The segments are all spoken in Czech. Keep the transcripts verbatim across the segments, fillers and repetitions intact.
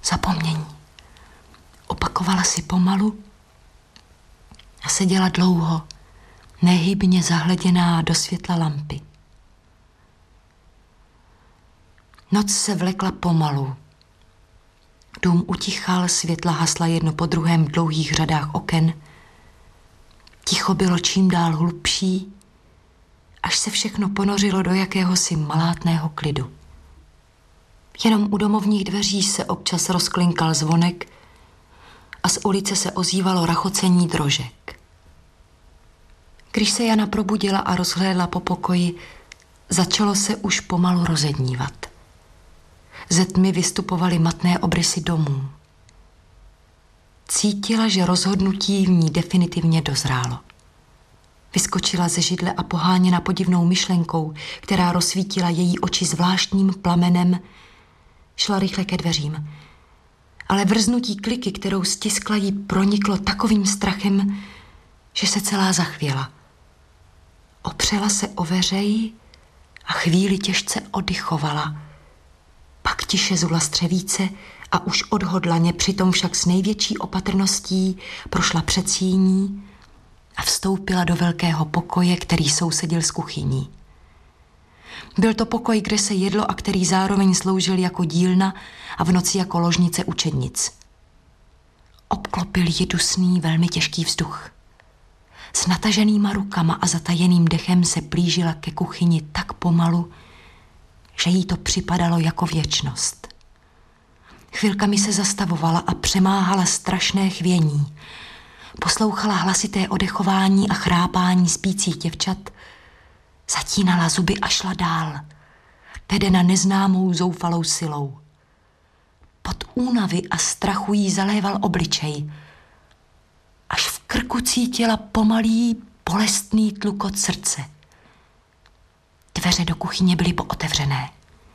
Zapomnění. Opakovala si pomalu a seděla dlouho, nehybně zahleděná do světla lampy. Noc se vlekla pomalu. Dům utichal, světla hasla jedno po druhém v dlouhých řadách oken. Ticho bylo čím dál hlubší, až se všechno ponořilo do jakéhosi malátného klidu. Jenom u domovních dveří se občas rozklinkal zvonek a z ulice se ozývalo rachocení drožek. Když se Jana probudila a rozhlédla po pokoji, začalo se už pomalu rozednívat. Ze tmy vystupovaly matné obrysy domů. Cítila, že rozhodnutí v ní definitivně dozrálo. Vyskočila ze židle a poháněna podivnou myšlenkou, která rozsvítila její oči zvláštním plamenem, šla rychle ke dveřím. Ale vrznutí kliky, kterou stiskla, jí proniklo takovým strachem, že se celá zachvěla. Opřela se o veřej a chvíli těžce oddychovala. Pak tiše zula střevíce a už odhodlaně, přitom však s největší opatrností, prošla před síní a vstoupila do velkého pokoje, který sousedil s kuchyní. Byl to pokoj, kde se jedlo a který zároveň sloužil jako dílna a v noci jako ložnice učednic. Obklopil ji dusný, velmi těžký vzduch. S nataženýma rukama a zatajeným dechem se plížila ke kuchyni tak pomalu, že jí to připadalo jako věčnost. Chvilkami se zastavovala a přemáhala strašné chvění. Poslouchala hlasité odechování a chrápání spících děvčat, zatínala zuby a šla dál, vedena neznámou zoufalou silou. Pod únavy a strachu jí zaléval obličej, až v krku cítila pomalý, bolestný tlukot srdce. Dveře do kuchyně byly pootevřené.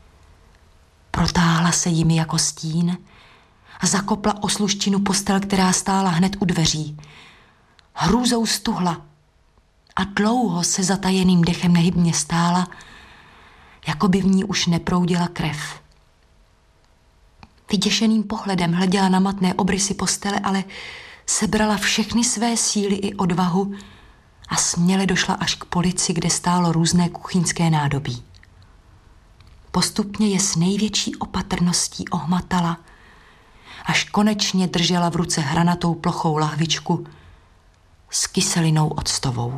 Protáhla se jimi jako stín a zakopla o sluštinu postel, která stála hned u dveří. Hrůzou stuhla a dlouho se zatajeným dechem nehybně stála, jako by v ní už neproudila krev. Vyděšeným pohledem hleděla na matné obrysy postele, ale sebrala všechny své síly i odvahu a směle došla až k polici, kde stálo různé kuchyňské nádobí. Postupně je s největší opatrností ohmatala, až konečně držela v ruce hranatou plochou lahvičku s kyselinou octovou.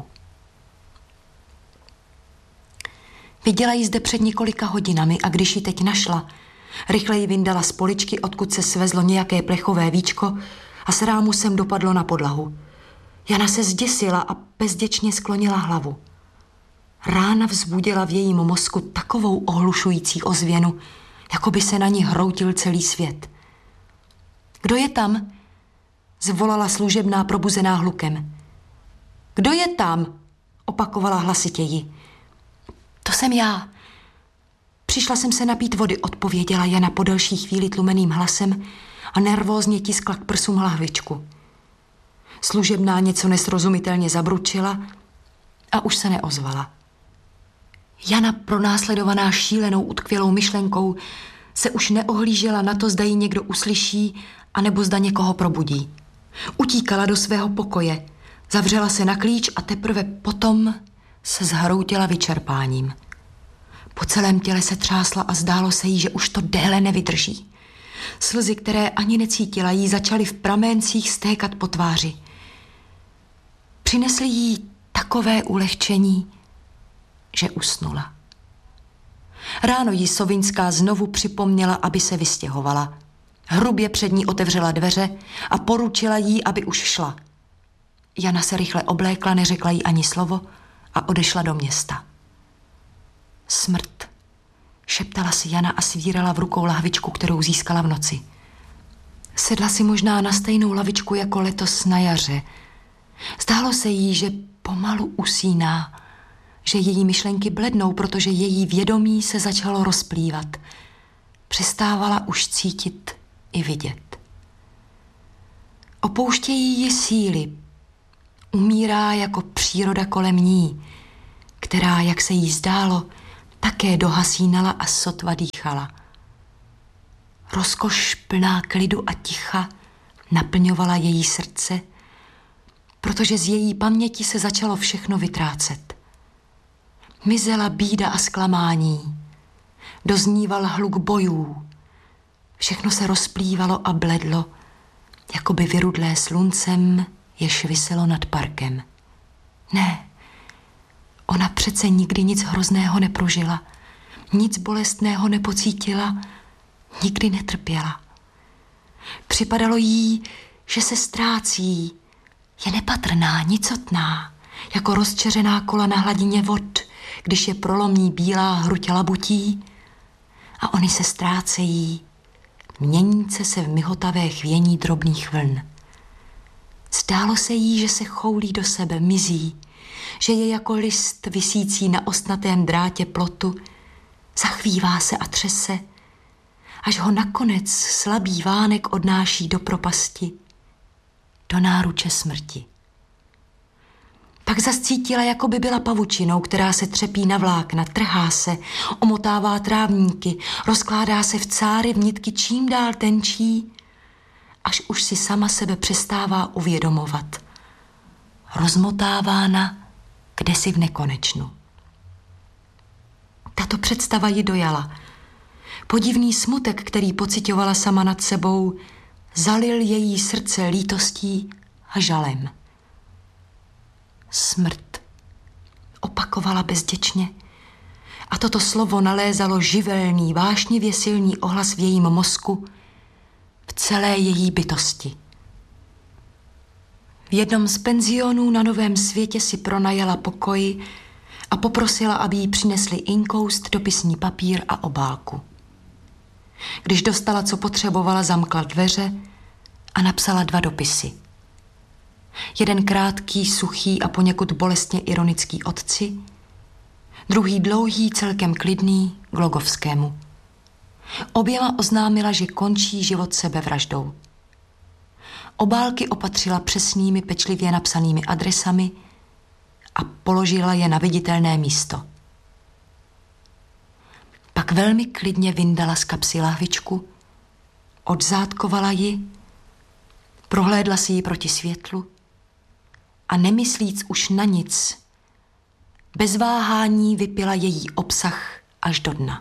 Viděla ji zde před několika hodinami a když ji teď našla, rychle ji vyndala z poličky, odkud se svezlo nějaké plechové víčko a s rámusem dopadlo na podlahu. Jana se zděsila a bezděčně sklonila hlavu. Rána vzbudila v jejím mozku takovou ohlušující ozvěnu, jako by se na ní hroutil celý svět. Kdo je tam? Zvolala služebná probuzená hlukem. Kdo je tam? Opakovala hlasitěji. To jsem já. Přišla jsem se napít vody, odpověděla Jana po delší chvíli tlumeným hlasem a nervózně tiskla k prsům lahvičku. Služebná něco nesrozumitelně zabručila a už se neozvala. Jana, pronásledovaná šílenou utkvělou myšlenkou, se už neohlížela na to, zda ji někdo uslyší, anebo zda někoho probudí. Utíkala do svého pokoje, zavřela se na klíč a teprve potom se zhroutila vyčerpáním. Po celém těle se třásla a zdálo se jí, že už to déle nevydrží. Slzy, které ani necítila, jí začaly v praméncích stékat po tváři. Přinesly jí takové ulehčení, že usnula. Ráno jí Sovinská znovu připomněla, aby se vystěhovala. Hrubě před ní otevřela dveře a poručila jí, aby už šla. Jana se rychle oblékla, neřekla jí ani slovo a odešla do města. Smrt, šeptala si Jana a svírala v rukou lahvičku, kterou získala v noci. Sedla si možná na stejnou lavičku jako letos na jaře. Zdálo se jí, že pomalu usíná, že její myšlenky blednou, protože její vědomí se začalo rozplývat. Přestávala už cítit i vidět. Opouštějí ji síly. Umírá jako příroda kolem ní, která, jak se jí zdálo, také dohasínala a sotva dýchala. Rozkoš plná klidu a ticha naplňovala její srdce, protože z její paměti se začalo všechno vytrácet. Mizela bída a zklamání, dozníval hluk bojů, všechno se rozplývalo a bledlo, jako by vyrudlé sluncem, jež viselo nad parkem. Ne, ona přece nikdy nic hrozného neprožila, nic bolestného nepocítila, nikdy netrpěla. Připadalo jí, že se ztrácí, je nepatrná, nicotná, jako rozčeřená kola na hladině vod, když je prolomí bílá hruď labutí a oni se ztrácejí, měníce se v mihotavé chvění drobných vln. Zdálo se jí, že se choulí do sebe, mizí, že je jako list visící na ostnatém drátě plotu, zachvívá se a třese, až ho nakonec slabý vánek odnáší do propasti, do náruče smrti. Pak zas cítila, jako by byla pavučinou, která se třepí na vlákna, trhá se, omotává trávníky, rozkládá se v cáry v nitky čím dál tenčí, až už si sama sebe přestává uvědomovat. Rozmotávána kdesi v nekonečnu. Tato představa ji dojala. Podivný smutek, který pocitovala sama nad sebou, zalil její srdce lítostí a žalem. Smrt, opakovala bezděčně, a toto slovo nalézalo živelný, vášnivě silný ohlas v jejím mozku, v celé její bytosti. V jednom z penzionů na Novém Světě si pronajala pokoj a poprosila, aby jí přinesli inkoust, dopisní papír a obálku. Když dostala, co potřebovala, zamkla dveře a napsala dva dopisy. Jeden krátký, suchý a poněkud bolestně ironický otci, druhý dlouhý, celkem klidný, Glogovskému. Oběma oznámila, že končí život sebevraždou. Obálky opatřila přesnými, pečlivě napsanými adresami a položila je na viditelné místo. Pak velmi klidně vyndala z kapsy lahvičku, odzátkovala ji, prohlédla si ji proti světlu a nemyslíc už na nic, bez váhání vypila její obsah až do dna.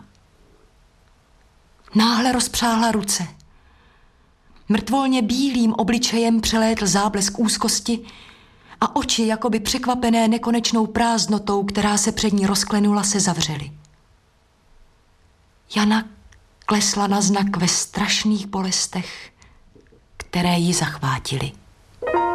Náhle rozpřáhla ruce. Mrtvolně bílým obličejem přelétl záblesk úzkosti a oči, jakoby překvapené nekonečnou prázdnotou, která se před ní rozklenula, se zavřely. Jana klesla na znak ve strašných bolestech, které ji zachvátily.